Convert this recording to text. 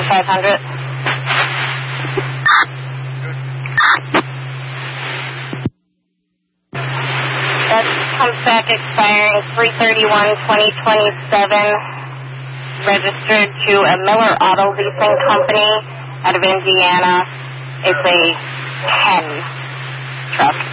500. That comes back expiring 3/31/2027. Registered to a Miller Auto Leasing Company out of Indiana. It's a 10 truck.